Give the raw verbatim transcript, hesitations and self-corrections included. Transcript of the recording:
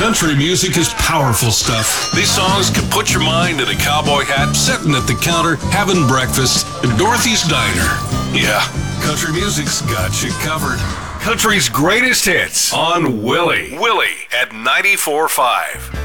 Country music is powerful stuff. These songs can put your mind in a cowboy hat, sitting at the counter, having breakfast in Dorothy's Diner. Yeah, country music's got you covered. Country's greatest hits on Willie. Willie at ninety-four point five.